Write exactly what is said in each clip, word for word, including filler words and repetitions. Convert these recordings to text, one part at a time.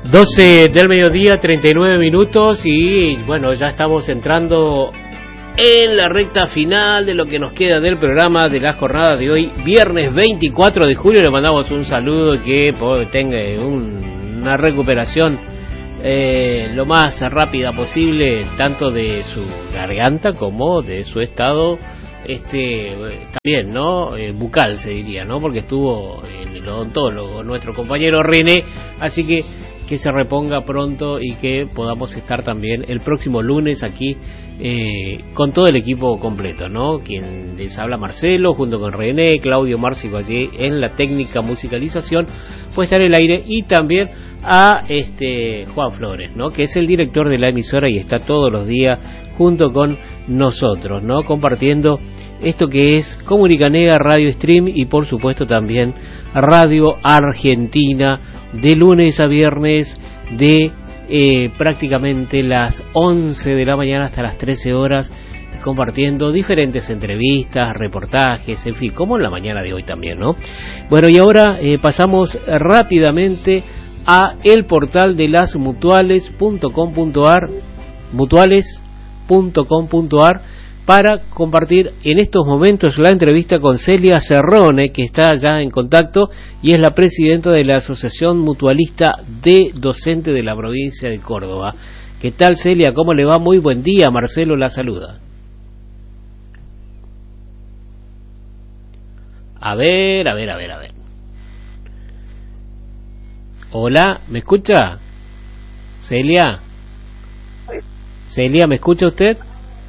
doce del mediodía, treinta y nueve minutos, y bueno, ya estamos entrando en la recta final de lo que nos queda del programa de las jornadas de hoy, viernes veinticuatro de julio. Le mandamos un saludo y que tenga un, una recuperación eh, lo más rápida posible, tanto de su garganta como de su estado este también, ¿no? Eh, bucal se diría, ¿no? Porque estuvo en el odontólogo nuestro compañero René, así que que se reponga pronto y que podamos estar también el próximo lunes aquí eh, con todo el equipo completo, ¿no? Quien les habla, Marcelo, junto con René, Claudio Márcico allí en la técnica musicalización, puede estar en el aire, y también a este Juan Flores, ¿no? Que es el director de la emisora y está todos los días junto con nosotros, ¿no? Compartiendo esto que es Comunicanega Radio Stream y por supuesto también Radio Argentina, de lunes a viernes de eh, prácticamente las once de la mañana hasta las trece horas, compartiendo diferentes entrevistas, reportajes, en fin, como en la mañana de hoy también, ¿no? Bueno, y ahora eh, pasamos rápidamente a el portal de las mutuales punto com punto ar, mutuales punto com punto ar, para compartir en estos momentos la entrevista con Celia Cerrone, que está ya en contacto y es la presidenta de la Asociación Mutualista de Docentes de la provincia de Córdoba. ¿Qué tal, Celia? ¿Cómo le va? Muy buen día. Marcelo la saluda. A ver, a ver, a ver, a ver. Hola, ¿me escucha? Celia. Celia, ¿me escucha usted?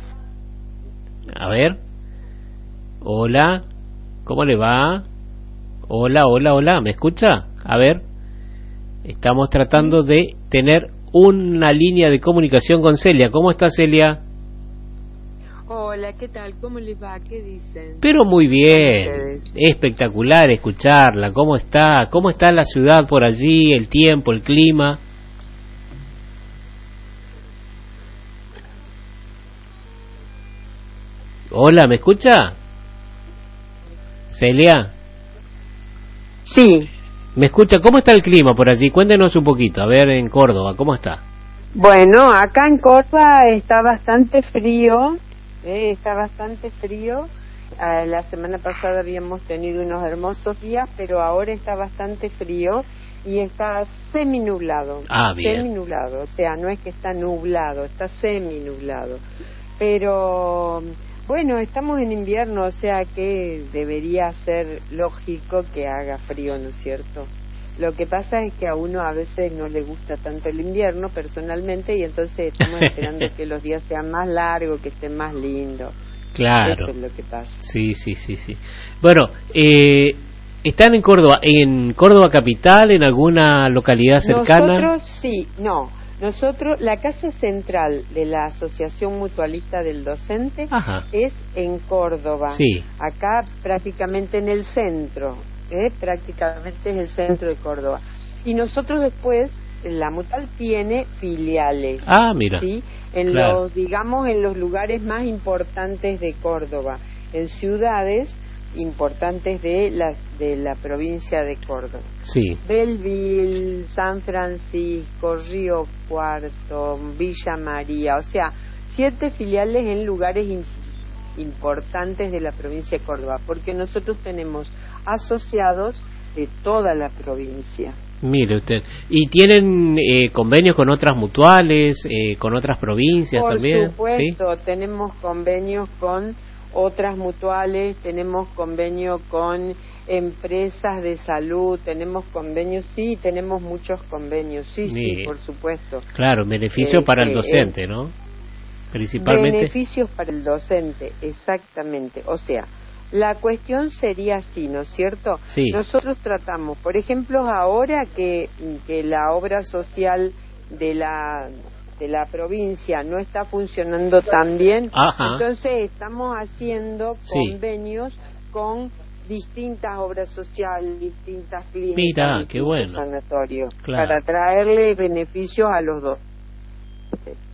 A ver. Hola. ¿Cómo le va? Hola, hola, hola. ¿Me escucha? A ver. Estamos tratando de tener una línea de comunicación con Celia. ¿Cómo está, Celia? Hola, ¿qué tal? ¿Cómo les va? ¿Qué dicen? Pero muy bien. Espectacular escucharla. ¿Cómo está? ¿Cómo está la ciudad por allí? El tiempo, el clima. Hola, ¿me escucha? Celia. Sí. ¿Me escucha? ¿Cómo está el clima por allí? Cuéntenos un poquito, a ver, en Córdoba, ¿cómo está? Bueno, acá en Córdoba está bastante frío, eh, está bastante frío. Eh, la semana pasada habíamos tenido unos hermosos días, pero ahora está bastante frío y está seminublado. Ah, bien. Seminublado, o sea, no es que está nublado, está seminublado. Pero bueno, estamos en invierno, o sea que debería ser lógico que haga frío, ¿no es cierto? Lo que pasa es que a uno a veces no le gusta tanto el invierno personalmente, y entonces estamos esperando que los días sean más largos, que estén más lindos. Claro. Eso es lo que pasa. Sí, sí, sí, sí. Bueno, eh, ¿están en Córdoba, en Córdoba capital, en alguna localidad cercana? Nosotros sí, no. Nosotros, la casa central de la Asociación Mutualista del Docente Ajá. es en Córdoba. Sí. Acá prácticamente en el centro, ¿eh? prácticamente es el centro de Córdoba. Y nosotros después, la Mutual tiene filiales. Ah, mira. ¿Sí? En claro. los, digamos, en los lugares más importantes de Córdoba, en ciudades importantes de la, de la provincia de Córdoba. Sí. Belleville, San Francisco, Río Cuarto, Villa María, o sea, siete filiales en lugares in, importantes de la provincia de Córdoba, porque nosotros tenemos asociados de toda la provincia. Mire usted, ¿y tienen eh, convenios con otras mutuales, eh, con otras provincias Por también? Por supuesto, ¿sí? Tenemos convenios con otras mutuales, tenemos convenio con empresas de salud, tenemos convenios, sí, tenemos muchos convenios, sí, Mire, sí, por supuesto. Claro, beneficio eh, para el docente, eh, ¿no? Principalmente. Beneficios para el docente, exactamente. O sea, la cuestión sería así, ¿no es cierto? Sí. Nosotros tratamos, por ejemplo, ahora que, que la obra social de la de la provincia no está funcionando tan bien, Ajá. entonces estamos haciendo sí. convenios con distintas obras sociales, distintas clínicas, Mira, distintos qué bueno. sanatorios, claro. para traerle beneficios a los dos.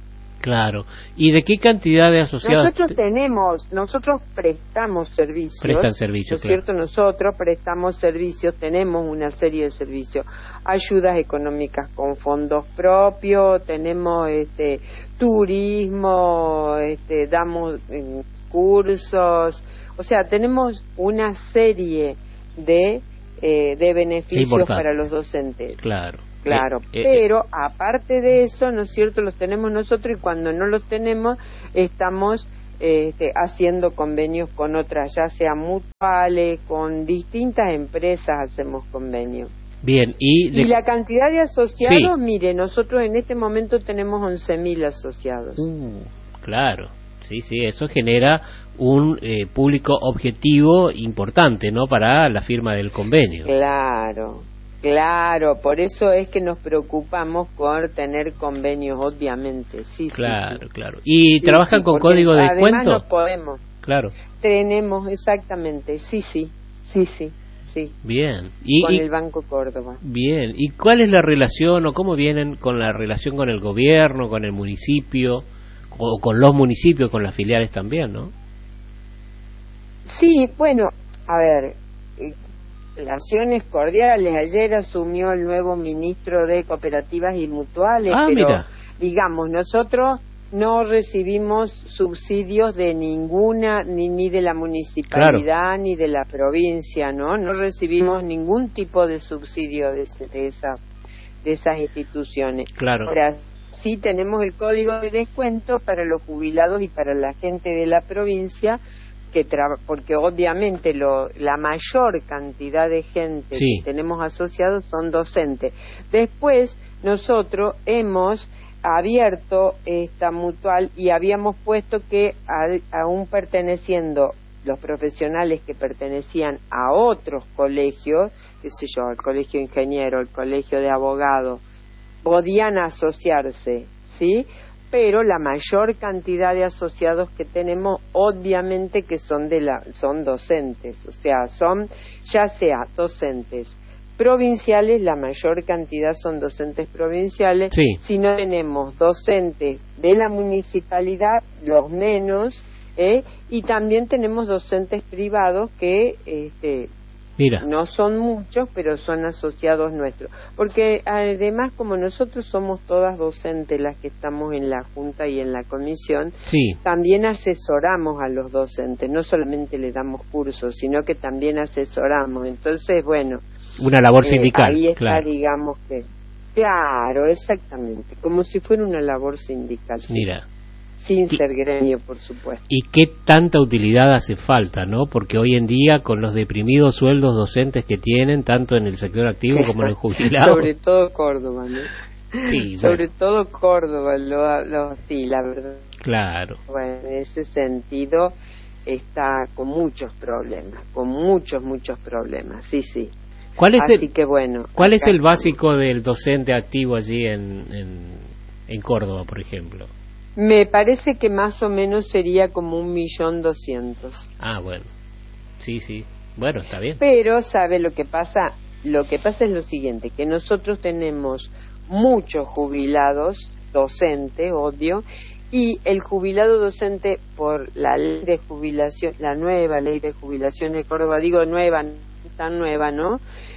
Claro. ¿Y de qué cantidad de asociados? Nosotros tenemos, nosotros prestamos servicios. Prestan servicios, ¿no es claro. cierto? Nosotros prestamos servicios, tenemos una serie de servicios. Ayudas económicas con fondos propios, tenemos este turismo, este damos eh, cursos, o sea, tenemos una serie de, eh, de beneficios para los docentes. Claro. Claro, eh, eh, pero aparte de eso, ¿no es cierto?, los tenemos nosotros y cuando no los tenemos estamos este, haciendo convenios con otras, ya sea mutuales, con distintas empresas hacemos convenios. Bien, y, de... y la cantidad de asociados, sí. Mire, nosotros en este momento tenemos once mil asociados. Uh, claro, sí, sí, eso genera un eh, público objetivo importante, ¿no?, para la firma del convenio. Claro. Claro, por eso es que nos preocupamos por tener convenios, obviamente, sí, claro, sí, sí. Claro. ¿Y sí, trabajan sí, con código de descuento? Además no podemos. Claro. Tenemos, exactamente, sí, sí, sí, sí, sí. Bien. ¿Y, con y, el Banco Córdoba. Bien. ¿Y cuál es la relación o cómo vienen con la relación con el gobierno, con el municipio, o con los municipios, con las filiales también, no? Sí, bueno, a ver... Eh, relaciones cordiales. Ayer asumió el nuevo ministro de Cooperativas y Mutuales, ah, pero mira. digamos, nosotros no recibimos subsidios de ninguna, ni, ni de la municipalidad, claro. ni de la provincia, ¿no? No recibimos ningún tipo de subsidio de, de, esa, de esas instituciones. Claro. Ahora, sí tenemos el código de descuento para los jubilados y para la gente de la provincia, que tra porque obviamente lo, la mayor cantidad de gente sí. que tenemos asociados son docentes. Después nosotros hemos abierto esta mutual y habíamos puesto que a, aún perteneciendo los profesionales que pertenecían a otros colegios, qué sé yo, el colegio de ingeniero, el colegio de abogados, podían asociarse, ¿sí?, pero la mayor cantidad de asociados que tenemos obviamente que son de la son docentes, o sea, son ya sea docentes provinciales, la mayor cantidad son docentes provinciales, sí. Si no tenemos docentes de la municipalidad, los menos, ¿eh? Y también tenemos docentes privados que este Mira. no son muchos, pero son asociados nuestros. Porque además, como nosotros somos todas docentes las que estamos en la Junta y en la Comisión, sí. también asesoramos a los docentes. No solamente les damos cursos, sino que también asesoramos. Entonces, bueno... Una labor sindical, eh, ahí está, claro. digamos que... Claro, exactamente. Como si fuera una labor sindical. Mira. Sin ser gremio, por supuesto. ¿Y qué tanta utilidad hace falta, no? Porque hoy en día, con los deprimidos sueldos docentes que tienen, tanto en el sector activo como en el jubilado... Sobre todo Córdoba, ¿no? Sí, Sobre bueno. todo Córdoba, lo, lo, sí, la verdad. Claro. Bueno, en ese sentido está con muchos problemas, con muchos, muchos problemas, sí, sí. ¿Cuál es Así el, que bueno. ¿cuál es el estamos. básico del docente activo allí en, en, en Córdoba, por ejemplo? Me parece que más o menos sería como un millón doscientos. Ah, bueno. Sí, sí. Bueno, está bien. Pero, ¿sabe lo que pasa? Lo que pasa es lo siguiente, que nosotros tenemos muchos jubilados docentes, obvio, y el jubilado docente por la ley de jubilación, la nueva ley de jubilación de Córdoba, digo nueva, tan nueva, ¿no?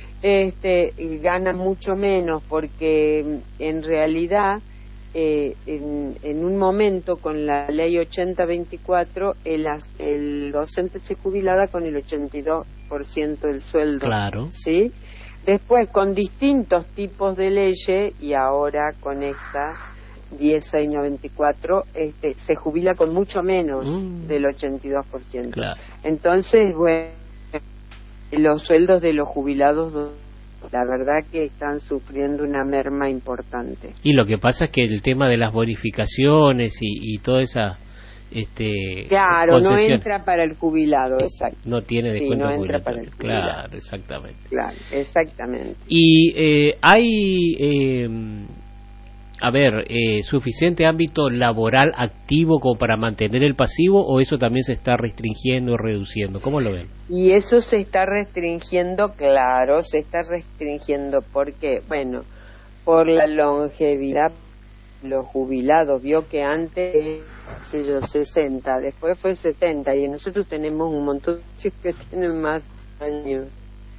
Este, gana mucho menos porque en realidad... Eh, en, en un momento con la ley ochenta veinticuatro el, el docente se jubilaba con el ochenta y dos por ciento del sueldo, claro. ¿sí? Después con distintos tipos de leyes y ahora con esta diez seis noventa y cuatro este, se jubila con mucho menos mm. del ochenta y dos por ciento. Claro. Entonces, bueno, los sueldos de los jubilados la verdad que están sufriendo una merma importante. Y lo que pasa es que el tema de las bonificaciones y, y toda esa este claro, no entra para el jubilado, exacto. No tiene descuento sí, no entra para el jubilado. Claro, exactamente. Claro, exactamente. Y eh, hay, eh, a ver, eh, suficiente ámbito laboral activo como para mantener el pasivo, o eso también se está restringiendo o reduciendo. ¿Cómo lo ven? Y eso se está restringiendo, claro, se está restringiendo porque, bueno, por la longevidad los jubilados, vio que antes, sé yo, sesenta, después fue setenta, y nosotros tenemos un montón de que tienen más años,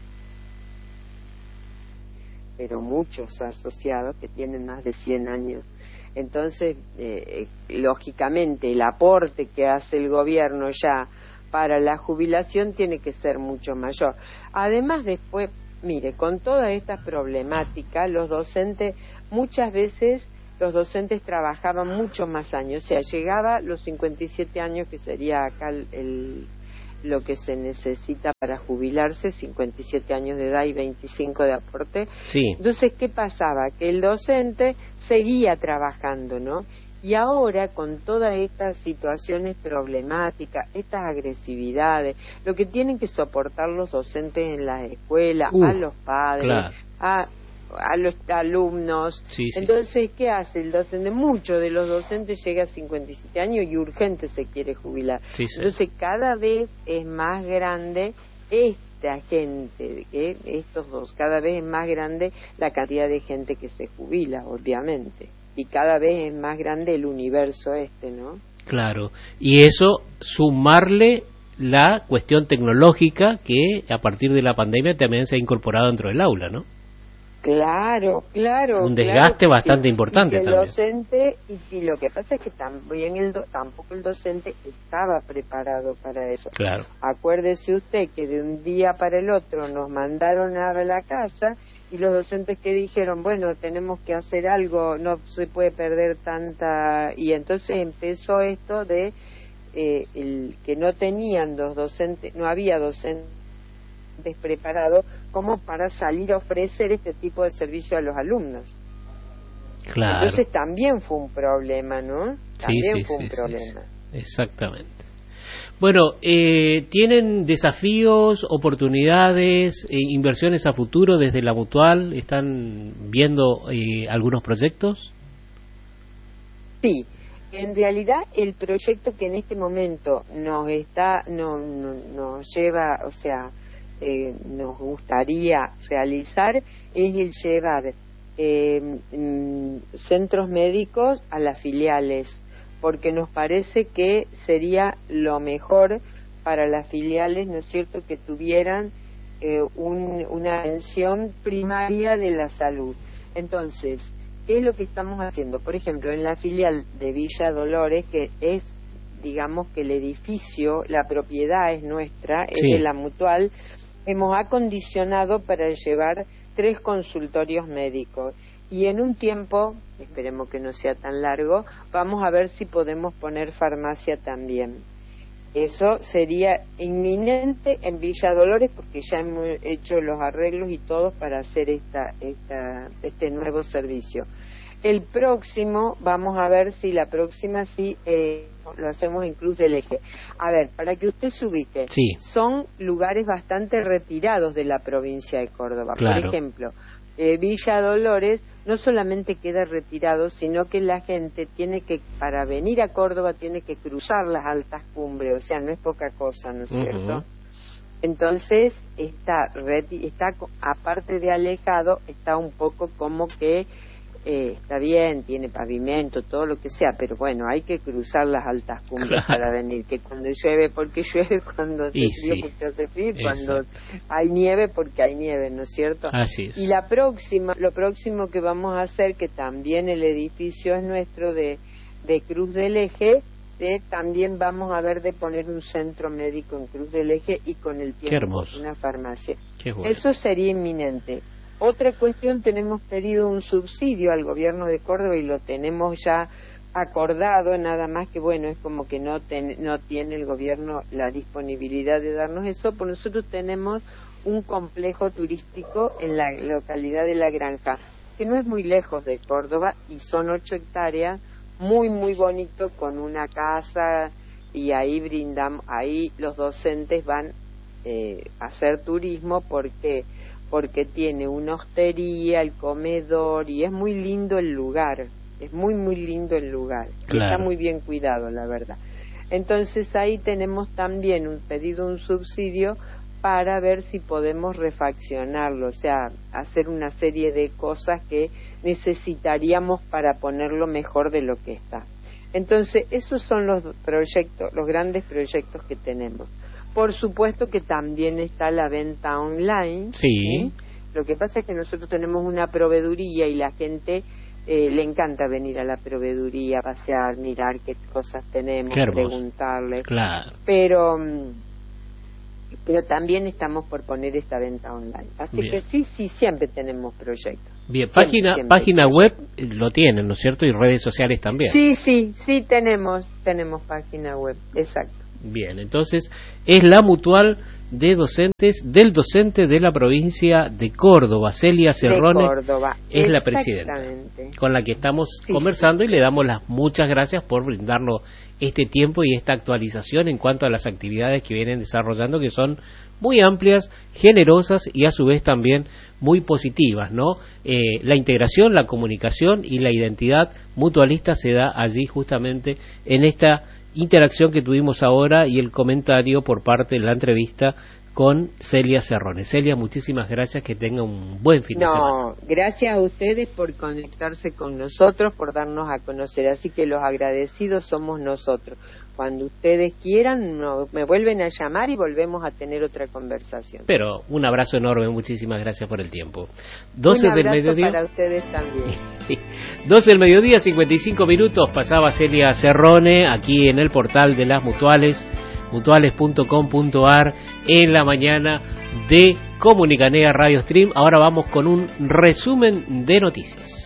pero muchos asociados que tienen más de cien años. Entonces, eh, lógicamente, el aporte que hace el gobierno ya para la jubilación tiene que ser mucho mayor. Además, después, mire, con toda esta problemática, los docentes, muchas veces los docentes trabajaban mucho más años, o sea, llegaba a los cincuenta y siete años, que sería acá el, el lo que se necesita para jubilarse, cincuenta y siete años de edad y veinticinco de aporte. Sí. Entonces, ¿qué pasaba? Que el docente seguía trabajando, ¿no? Y ahora, con todas estas situaciones problemáticas, estas agresividades, lo que tienen que soportar los docentes en las escuelas, uh, a los padres, claro. a, a los alumnos. Sí, sí. Entonces, ¿qué hace el docente? Muchos de los docentes llega a cincuenta y siete años y urgente se quiere jubilar. Sí, sí. Entonces, cada vez es más grande esta gente, ¿eh? estos dos, cada vez es más grande la cantidad de gente que se jubila, obviamente. Y cada vez es más grande el universo este, ¿no? Claro. Y eso, sumarle la cuestión tecnológica que a partir de la pandemia también se ha incorporado dentro del aula, ¿no? Claro, claro. Un desgaste claro, bastante sí, importante y el también. Docente, y, y lo que pasa es que también el do, tampoco el docente estaba preparado para eso. Claro. Acuérdese usted que de un día para el otro nos mandaron a la casa y los docentes que dijeron, bueno, tenemos que hacer algo, no se puede perder tanta... Y entonces empezó esto de eh, el que no tenían los docentes, no había docentes preparados como para salir a ofrecer este tipo de servicio a los alumnos. Claro. Entonces también fue un problema, ¿no? También sí, sí, fue sí, un sí, problema. Sí. Exactamente. Bueno, eh, ¿tienen desafíos, oportunidades, eh, inversiones a futuro desde la Mutual? ¿Están viendo eh, algunos proyectos? Sí, en realidad el proyecto que en este momento nos está, no, no, nos lleva, o sea, eh, nos gustaría realizar es el llevar eh, mm, centros médicos a las filiales, porque nos parece que sería lo mejor para las filiales, ¿no es cierto?, que tuvieran eh, un, una atención primaria de la salud. Entonces, ¿qué es lo que estamos haciendo? Por ejemplo, en la filial de Villa Dolores, que es, digamos que el edificio, la propiedad es nuestra, es sí. de la Mutual, hemos acondicionado para llevar tres consultorios médicos. Y en un tiempo, esperemos que no sea tan largo, vamos a ver si podemos poner farmacia también. Eso sería inminente en Villa Dolores, porque ya hemos hecho los arreglos y todo para hacer esta, esta, este nuevo servicio. El próximo, vamos a ver si la próxima sí eh, lo hacemos en Cruz del Eje. A ver, para que usted se ubique, sí. son lugares bastante retirados de la provincia de Córdoba. Claro. Por ejemplo, eh, Villa Dolores no solamente queda retirado, sino que la gente tiene que, para venir a Córdoba, tiene que cruzar las altas cumbres, o sea, no es poca cosa, ¿no es uh-huh. cierto? Entonces, está, está, aparte de alejado, está un poco como que eh, está bien, tiene pavimento, todo lo que sea, pero bueno, hay que cruzar las altas cumbres claro. para venir, que cuando llueve porque llueve, cuando hace frío sí. porque hace frío, cuando hay nieve porque hay nieve, ¿no es cierto? Así es. Y la próxima, lo próximo que vamos a hacer, que también el edificio es nuestro de, de Cruz del Eje, eh, también vamos a ver de poner un centro médico en Cruz del Eje y con el tiempo una farmacia. Qué bueno. Eso sería inminente. Otra cuestión, tenemos pedido un subsidio al gobierno de Córdoba y lo tenemos ya acordado, nada más que bueno, es como que no, ten, no tiene el gobierno la disponibilidad de darnos eso, pues nosotros tenemos un complejo turístico en la localidad de La Granja, que no es muy lejos de Córdoba y son ocho hectáreas, muy muy bonito, con una casa, y ahí brindamos, ahí los docentes van eh, a hacer turismo porque porque tiene una hostería, el comedor, y es muy lindo el lugar, es muy muy lindo el lugar, claro. y está muy bien cuidado, la verdad. Entonces ahí tenemos también un pedido, un subsidio para ver si podemos refaccionarlo, o sea, hacer una serie de cosas que necesitaríamos para ponerlo mejor de lo que está. Entonces, esos son los proyectos, los grandes proyectos que tenemos. Por supuesto que también está la venta online. Sí. ¿sí? Lo que pasa es que nosotros tenemos una proveeduría y la gente eh, le encanta venir a la proveeduría, pasear, mirar qué cosas tenemos, preguntarle. Claro. Pero, pero también estamos por poner esta venta online. Así Bien. que sí, sí, siempre tenemos proyectos. Bien, siempre, página siempre página web lo tienen, ¿no es cierto? Y redes sociales también. Sí, sí, sí tenemos, tenemos página web, exacto. Bien, entonces es la mutual de docentes del docente de la provincia de Córdoba, Celia Cerrone, de Córdoba. Es la presidenta, con la que estamos sí, conversando sí. y le damos las muchas gracias por brindarnos este tiempo y esta actualización en cuanto a las actividades que vienen desarrollando, que son muy amplias, generosas y a su vez también muy positivas, ¿no? Eh, la integración, la comunicación y la identidad mutualista se da allí justamente en esta interacción que tuvimos ahora y el comentario por parte de la entrevista con Celia Cerrone. Celia, muchísimas gracias, que tenga un buen fin no, de semana. No, gracias a ustedes por conectarse con nosotros, por darnos a conocer, así que los agradecidos somos nosotros. Cuando ustedes quieran, no, me vuelven a llamar y volvemos a tener otra conversación. Pero un abrazo enorme, muchísimas gracias por el tiempo. doce un abrazo del mediodía. Para ustedes también. Sí. doce del mediodía, cincuenta y cinco minutos, pasaba Celia Cerrone aquí en el portal de las mutuales, mutuales punto com punto a r, en la mañana de Comunicanea Radio Stream. Ahora vamos con un resumen de noticias.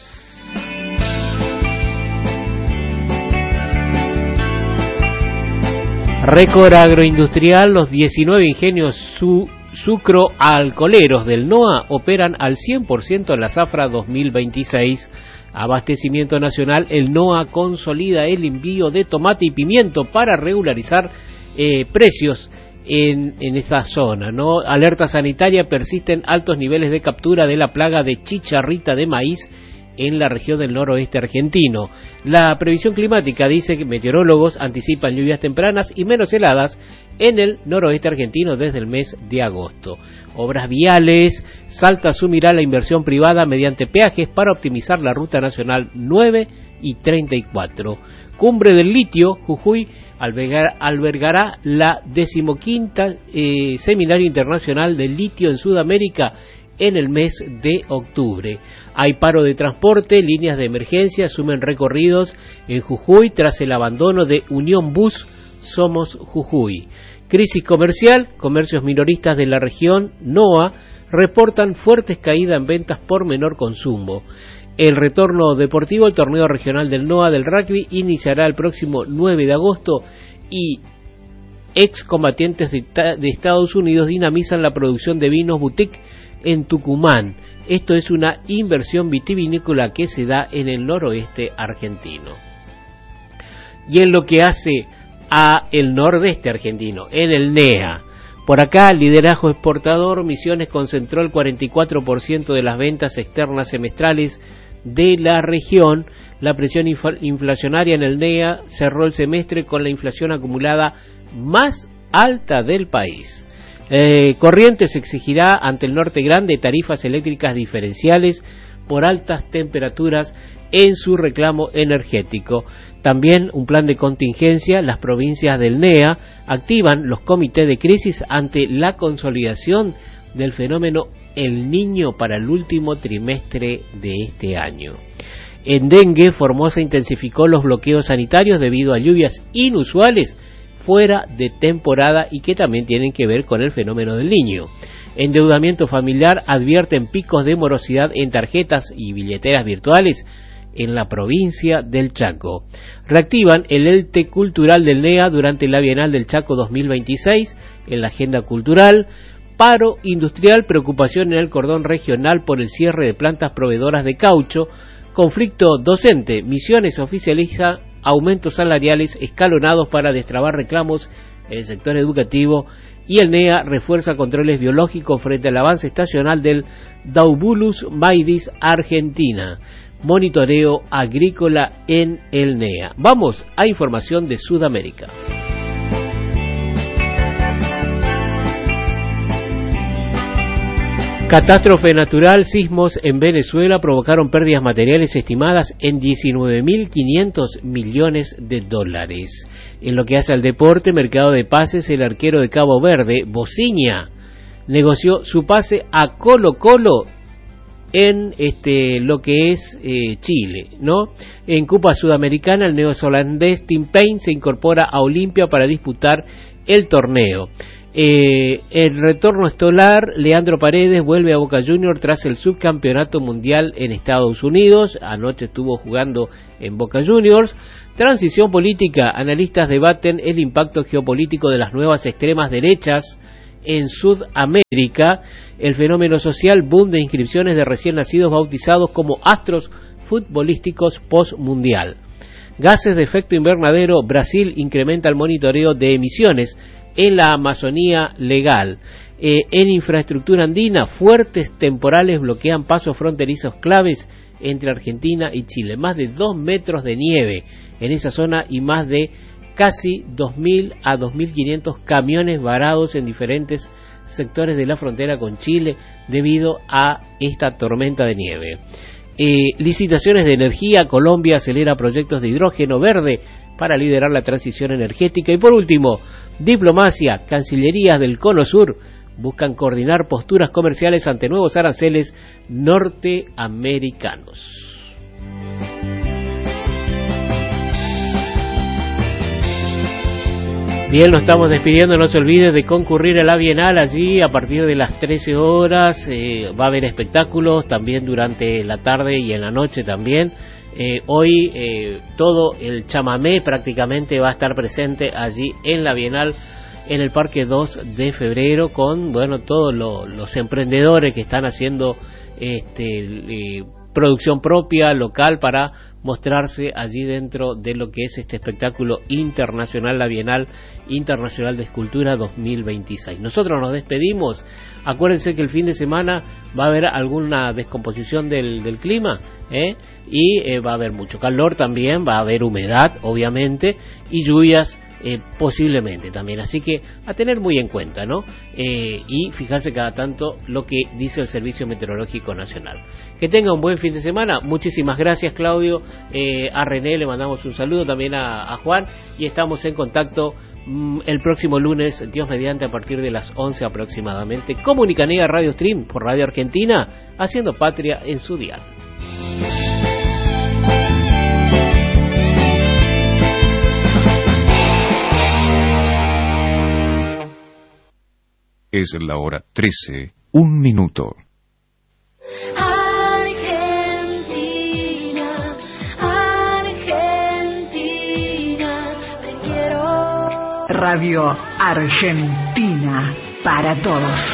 Récord agroindustrial, los diecinueve ingenios su, sucroalcoholeros del NOA operan al cien por ciento en la zafra dos mil veintiséis. Abastecimiento nacional, el NOA consolida el envío de tomate y pimiento para regularizar eh, precios en, en esta zona, ¿no? Alerta sanitaria, persisten altos niveles de captura de la plaga de chicharrita de maíz en la región del noroeste argentino. La previsión climática dice que meteorólogos anticipan lluvias tempranas y menos heladas en el noroeste argentino desde el mes de agosto. Obras viales, Salta asumirá la inversión privada mediante peajes para optimizar la ruta nacional nueve y treinta y cuatro. Cumbre del litio, Jujuy albergar, albergará la decimoquinta eh, Seminario Internacional del Litio en Sudamérica en el mes de octubre. Hay paro de transporte, líneas de emergencia asumen recorridos en Jujuy tras el abandono de Unión Bus Somos Jujuy. Crisis comercial, comercios minoristas de la región NOA reportan fuertes caídas en ventas por menor consumo. El retorno deportivo, el torneo regional del NOA del rugby iniciará el próximo nueve de agosto y excombatientes de, de Estados Unidos dinamizan la producción de vinos boutique en Tucumán. Esto es una inversión vitivinícola que se da en el noroeste argentino. Y en lo que hace a el nordeste argentino, en el NEA, por acá, liderazgo exportador, Misiones concentró el cuarenta y cuatro por ciento de las ventas externas semestrales de la región. La presión inflacionaria en el NEA cerró el semestre con la inflación acumulada más alta del país. Eh, Corrientes exigirá ante el Norte Grande tarifas eléctricas diferenciales por altas temperaturas en su reclamo energético. También un plan de contingencia. Las provincias del NEA activan los comités de crisis ante la consolidación del fenómeno El Niño para el último trimestre de este año. En dengue, Formosa intensificó los bloqueos sanitarios debido a lluvias inusuales fuera de temporada y que también tienen que ver con el fenómeno del Niño. Endeudamiento familiar, advierten picos de morosidad en tarjetas y billeteras virtuales en la provincia del Chaco. Reactivan el ente cultural del NEA durante la Bienal del Chaco dos mil veintiséis en la agenda cultural. Paro industrial, preocupación en el cordón regional por el cierre de plantas proveedoras de caucho. Conflicto docente, Misiones oficializa aumentos salariales escalonados para destrabar reclamos en el sector educativo y el NEA refuerza controles biológicos frente al avance estacional del Daubulus maidis Argentina. Monitoreo agrícola en el NEA. Vamos a información de Sudamérica. Catástrofe natural, sismos en Venezuela provocaron pérdidas materiales estimadas en diecinueve mil quinientos millones de dólares. En lo que hace al deporte, mercado de pases, el arquero de Cabo Verde, Bociña, negoció su pase a Colo Colo en este lo que es eh, Chile, ¿no? En Copa Sudamericana, el neozelandés Tim Payne se incorpora a Olimpia para disputar el torneo. Eh, el retorno estelar, Leandro Paredes vuelve a Boca Juniors tras el subcampeonato mundial en Estados Unidos. Anoche estuvo jugando en Boca Juniors. Transición política, analistas debaten el impacto geopolítico de las nuevas extremas derechas en Sudamérica. El fenómeno social, boom de inscripciones de recién nacidos bautizados como astros futbolísticos post-mundial. Gases de efecto invernadero, Brasil incrementa el monitoreo de emisiones en la Amazonía legal. Eh, en infraestructura andina, fuertes temporales bloquean pasos fronterizos claves entre Argentina y Chile. Más de dos metros de nieve en esa zona y más de casi dos mil a dos mil quinientos camiones varados en diferentes sectores de la frontera con Chile debido a esta tormenta de nieve. Eh, licitaciones de energía, Colombia acelera proyectos de hidrógeno verde para liderar la transición energética. Y por último, diplomacia, cancillerías del Cono Sur buscan coordinar posturas comerciales ante nuevos aranceles norteamericanos. Bien, nos estamos despidiendo, no se olvide de concurrir a la Bienal allí a partir de las trece horas, eh, va a haber espectáculos también durante la tarde y en la noche también. Eh, hoy eh, todo el chamamé prácticamente va a estar presente allí en la Bienal, en el Parque dos de febrero, con bueno todos lo, los emprendedores que están haciendo este eh, producción propia, local, para mostrarse allí dentro de lo que es este espectáculo internacional, la Bienal Internacional de Escultura dos mil veintiséis. Nosotros nos despedimos. Acuérdense que el fin de semana va a haber alguna descomposición del, del clima, ¿eh? y eh, va a haber mucho calor también, va a haber humedad, obviamente, y lluvias eh, posiblemente también. Así que a tener muy en cuenta, ¿no? Eh, y fijarse cada tanto lo que dice el Servicio Meteorológico Nacional. Que tenga un buen fin de semana. Muchísimas gracias, Claudio. Eh, a René le mandamos un saludo, también a, a Juan, y estamos en contacto el próximo lunes, Dios mediante, a partir de las once aproximadamente. Comunicanea Radio Stream por Radio Argentina, haciendo patria en su dial. Es la hora trece, un minuto. Radio Argentina para todos.